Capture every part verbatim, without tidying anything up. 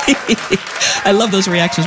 I love those reactions.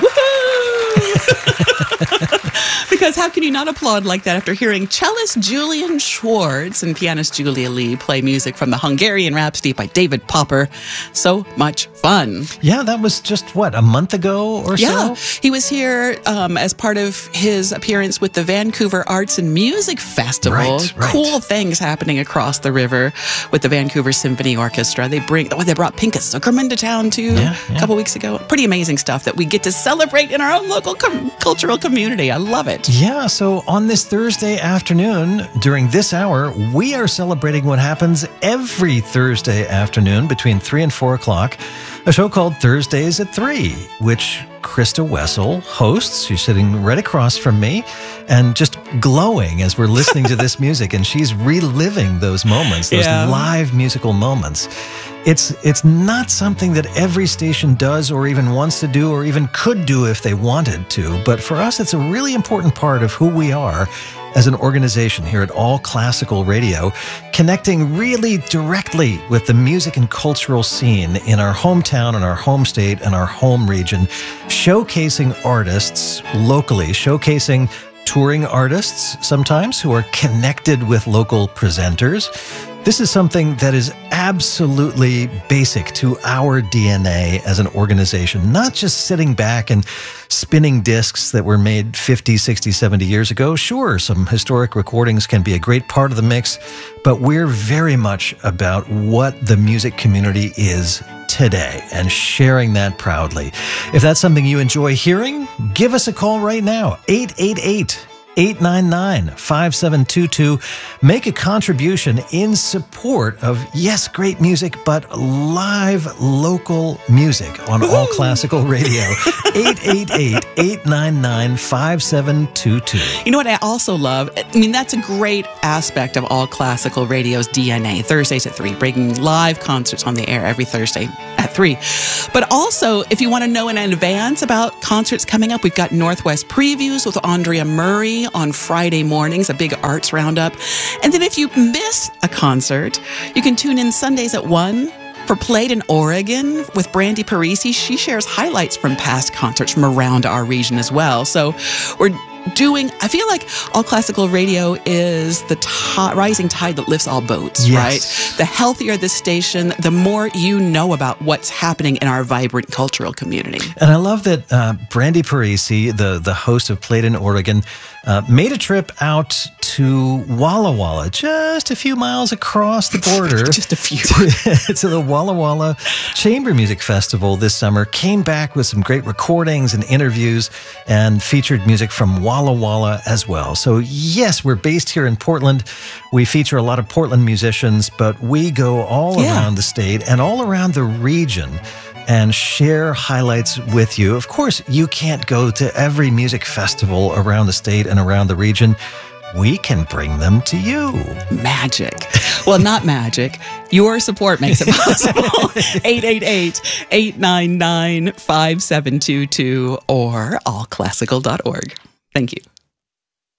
Woohoo! Because how can you not applaud like that after hearing cellist Julian Schwartz and pianist Julia Lee play music from the Hungarian Rhapsody by David Popper? So much fun. Yeah, that was just, what, a month ago or yeah, so? He was here um, as part of his appearance with the Vancouver Arts and Music Festival. Right, right. Cool things happening across the river with the Vancouver Symphony Orchestra. They bring, oh, they brought Pinchas Zuckerman to town too yeah, yeah. a couple weeks ago. Pretty amazing stuff that we get to celebrate in our own local com- cultural community. I love it. Yeah, so on this Thursday afternoon, during this hour, we are celebrating what happens every Thursday afternoon between three and four o'clock, a show called Thursdays at three, which Krista Wessel hosts. She's sitting right across from me and just glowing as we're listening to this music, and she's reliving those moments, those yeah. live musical moments. It's it's not something that every station does or even wants to do or even could do if they wanted to, but for us, it's a really important part of who we are as an organization here at All Classical Radio, connecting really directly with the music and cultural scene in our hometown and our home state and our home region, showcasing artists locally, showcasing touring artists sometimes who are connected with local presenters. This is something that is absolutely basic to our D N A as an organization, not just sitting back and spinning discs that were made fifty, sixty, seventy years ago. Sure, some historic recordings can be a great part of the mix, but we're very much about what the music community is today and sharing that proudly. If that's something you enjoy hearing, give us a call right now, eight eight eight, eight nine nine, five seven two two. Make a contribution in support of, yes, great music, but live local music on Woo-hoo! All Classical Radio. eight eight eight, eight nine nine, five seven two two. You know what I also love? I mean, that's a great aspect of All Classical Radio's D N A. Thursdays at three, bringing live concerts on the air every Thursday at three. But also, if you want to know in advance about concerts coming up, we've got Northwest Previews with Andrea Murray on Friday mornings, a big arts roundup. And then if you miss a concert, you can tune in Sundays at one for Played in Oregon with Brandy Parisi. She shares highlights from past concerts from around our region as well. So we're doing, I feel like All Classical Radio is the t- rising tide that lifts all boats, yes. right? The healthier the station, the more you know about what's happening in our vibrant cultural community. And I love that uh, Brandy Parisi, the, the host of Played in Oregon, uh, made a trip out to Walla Walla, just a few miles across the border. Just a few. to, to the Walla Walla Chamber Music Festival this summer, came back with some great recordings and interviews and featured music from Walla Walla as well. So yes, we're based here in Portland. We feature a lot of Portland musicians, but we go all yeah. around the state and all around the region and share highlights with you. Of course, you can't go to every music festival around the state and around the region. We can bring them to you. Magic. Well, not magic. Your support makes it possible. eight eight eight, eight nine nine, five seven two two or all classical dot org. Thank you.